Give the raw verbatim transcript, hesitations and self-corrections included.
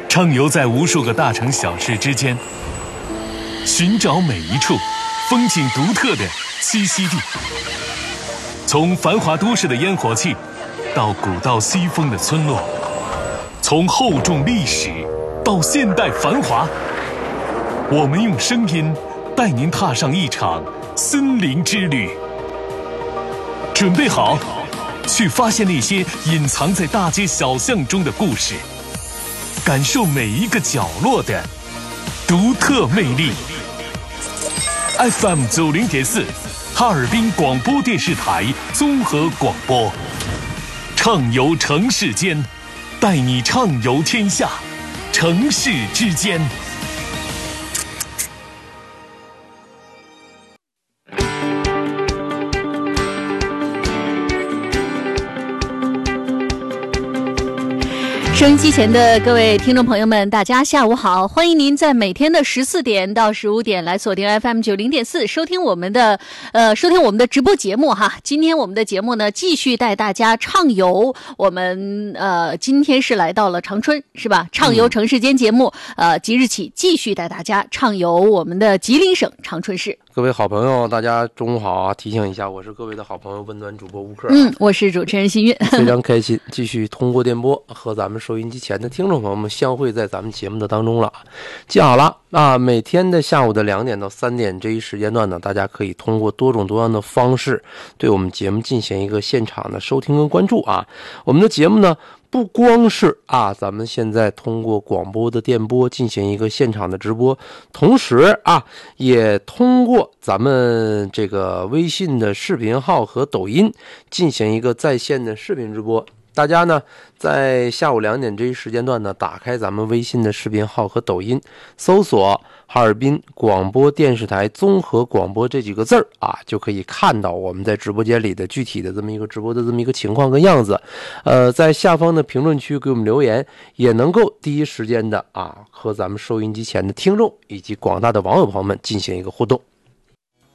畅游在无数个大城小事之间，寻找每一处风景独特的栖息地。从繁华都市的烟火气，到古道西风的村落，从厚重历史到现代繁华，我们用声音带您踏上一场森林之旅。准备好，去发现那些隐藏在大街小巷中的故事，感受每一个角落的独特魅力。F M 九零点四，哈尔滨广播电视台综合广播，畅游城市间，带你畅游天下，城市之间。 收音机前的各位听众朋友们，大家下午好！欢迎您在每天的十四点到十五点来锁定 F M 九零点四，收听我们的呃收听我们的直播节目哈。今天我们的节目呢，继续带大家畅游。我们呃今天是来到了长春，是吧？畅游城市间节目，呃，即日起继续带大家畅游我们的吉林省长春市。 各位好朋友，大家中午好啊！提醒一下，我是各位的好朋友温暖主播吴克、啊。 嗯，我是主持人新月， 非常开心，继续通过电波和咱们收音机前的听众朋友们相会在咱们节目的当中了。记好了啊，每天的下午的两点到三点这一时间段呢，大家可以通过多种多样的方式对我们节目进行一个现场的收听跟关注啊。我们的节目呢，不光是啊，咱们现在通过广播的电波进行一个现场的直播，同时啊，也通过咱们这个微信的视频号和抖音进行一个在线的视频直播。大家呢，在下午两点这一时间段呢，打开咱们微信的视频号和抖音，搜索哈尔滨广播电视台综合广播这几个字儿啊，就可以看到我们在直播间里的具体的这么一个直播的这么一个情况跟样子。呃，在下方的评论区给我们留言，也能够第一时间的啊和咱们收音机前的听众以及广大的网友朋友们进行一个互动。